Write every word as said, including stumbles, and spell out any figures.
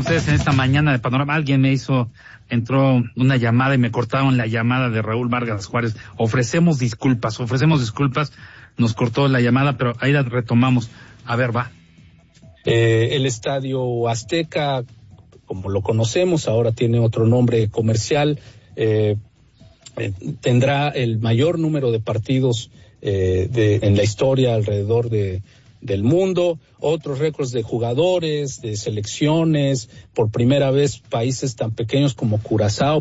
ustedes en esta mañana de Panorama. Alguien me hizo, entró una llamada y me cortaron la llamada de Raúl Vargas Juárez. Ofrecemos disculpas, ofrecemos disculpas. Nos cortó la llamada, pero ahí la retomamos. A ver, va. Eh, el Estadio Azteca, como lo conocemos, ahora tiene otro nombre comercial, eh, eh, tendrá el mayor número de partidos eh, de, en la historia alrededor de del mundo, otros récords de jugadores, de selecciones, por primera vez países tan pequeños como Curazao